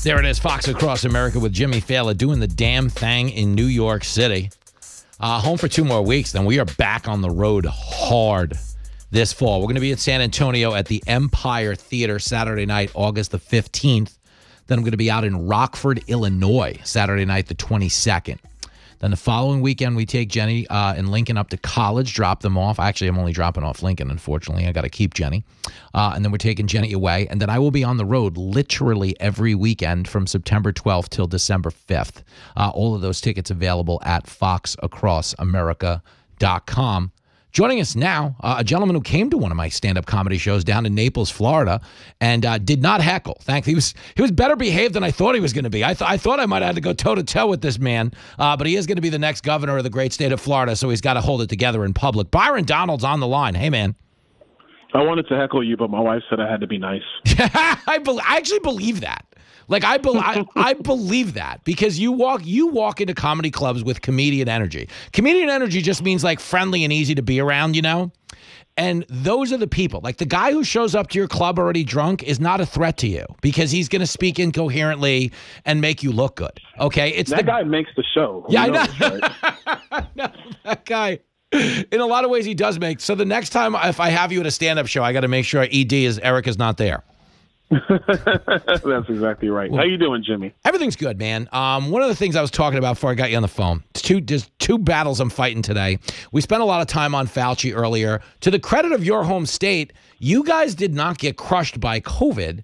There it is, Fox Across America with Jimmy Fallon doing the damn thing in New York City. Home for 2 more weeks, then we are back on the road hard this fall. We're going to be in San Antonio at the Empire Theater Saturday night, August the 15th. Then I'm going to be out in Rockford, Illinois, Saturday night the 22nd. Then the following weekend, we take Jenny and Lincoln up to college, drop them off. Actually, I'm only dropping off Lincoln, unfortunately. I got to keep Jenny. And then we're taking Jenny away. And then I will be on the road literally every weekend from September 12th till December 5th. All of those tickets available at foxacrossamerica.com. Joining us now, a gentleman who came to one of my stand-up comedy shows down in Naples, Florida, and did not heckle. He was better behaved than I thought he was going to be. I thought I might have had to go toe-to-toe with this man, but he is going to be the next governor of the great state of Florida, so he's got to hold it together in public. Byron Donald's on the line. Hey, man. I wanted to heckle you, but my wife said I had to be nice. I actually believe that. Like, I believe that because you walk into comedy clubs with comedian energy. Comedian energy just means like friendly and easy to be around, you know? And those are the people. Like the guy who shows up to your club already drunk is not a threat to you because he's going to speak incoherently and make you look good. Okay? It's that guy makes the show. Yeah, I know. No, that guy. In a lot of ways he does make. So the next time if I have you at a stand-up show, I got to make sure Eric is not there. That's exactly right. How you doing, Jimmy? Everything's good, man. One of the things I was talking about before I got you on the phone, there's two battles I'm fighting today. We spent a lot of time on Fauci earlier. To the credit of your home state, you guys did not get crushed by COVID.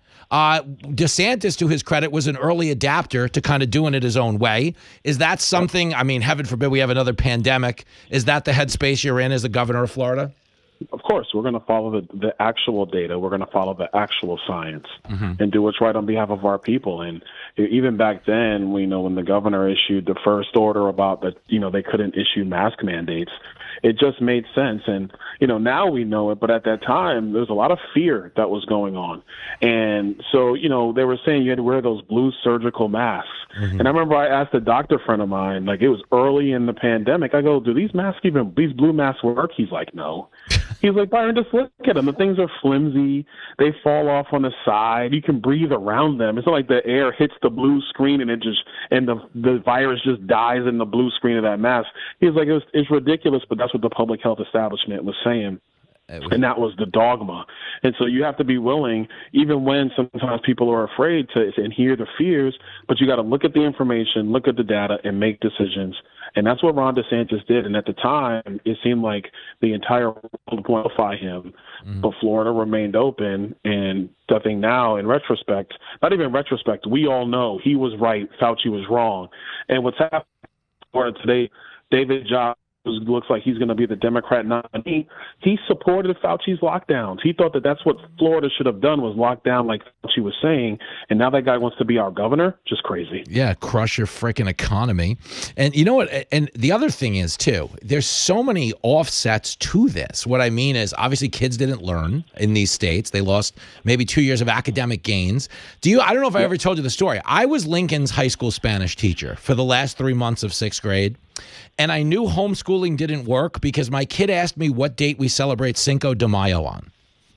DeSantis, to his credit, was an early adapter to kind of doing it his own way. Is that something, I mean, heaven forbid we have another pandemic. Is that the headspace you're in as the governor of Florida? Of course, we're going to follow the actual data. We're going to follow the actual science and do what's right on behalf of our people. And even back then, when the governor issued the first order about that, they couldn't issue mask mandates, it just made sense. And, now we know it. But at that time, there was a lot of fear that was going on. And so, they were saying you had to wear those blue surgical masks. And I remember I asked a doctor friend of mine, like it was early in the pandemic, I go, do these blue masks work? He's like, no. He's like, Byron, just look at them. The things are flimsy. They fall off on the side. You can breathe around them. It's not like the air hits the blue screen and the virus just dies in the blue screen of that mask. He's like, it's ridiculous, but that's what the public health establishment was saying. And that was the dogma. And so you have to be willing, even when sometimes people are afraid and hear the fears, but you got to look at the information, look at the data, and make decisions. And that's what Ron DeSantis did. And at the time, it seemed like the entire world would qualify him. But Florida remained open. And I think now, in retrospect, not even in retrospect, we all know he was right, Fauci was wrong. And what's happening in Florida today, David Jobs looks like he's going to be the Democrat nominee. He supported Fauci's lockdowns. He thought that that's what Florida should have done, was locked down like Fauci was saying. And now that guy wants to be our governor. Just crazy. Yeah, crush your freaking economy. And you know what? And the other thing is, too, there's so many offsets to this. What I mean is, obviously, kids didn't learn in these states. They lost maybe 2 years of academic gains. I don't know if I ever told you the story. I was Lincoln's high school Spanish teacher for the last 3 months of 6th grade. And I knew homeschooling didn't work because my kid asked me what date we celebrate Cinco de Mayo on.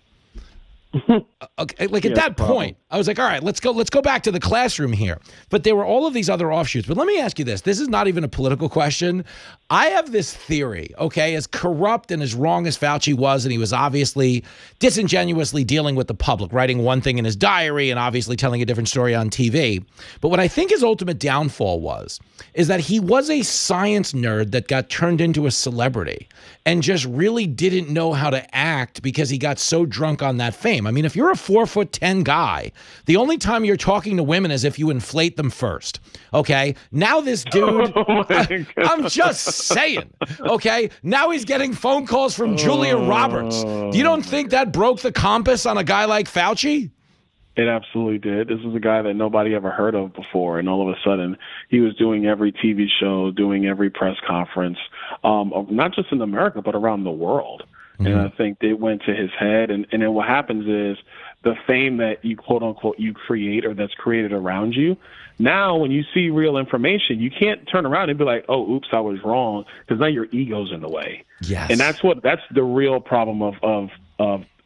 Okay, like at that point, I was like, all right, let's go back to the classroom here. But there were all of these other offshoots. But let me ask you this. This is not even a political question. I have this theory, okay, as corrupt and as wrong as Fauci was, and he was obviously disingenuously dealing with the public, writing one thing in his diary and obviously telling a different story on TV. But what I think his ultimate downfall is that he was a science nerd that got turned into a celebrity and just really didn't know how to act because he got so drunk on that fame. I mean, if you're a 4'10" guy, the only time you're talking to women is if you inflate them first. Okay. Now this dude, I'm just saying. Okay. Now he's getting phone calls from Julia Roberts. You don't think that broke the compass on a guy like Fauci? It absolutely did. This is a guy that nobody ever heard of before, and all of a sudden he was doing every TV show, doing every press conference, not just in America, but around the world. And I think it went to his head. And then what happens is the fame that you, quote unquote, you create or that's created around you. Now, when you see real information, you can't turn around and be like, oh, oops, I was wrong, because now your ego's in the way. Yes. And that's the real problem of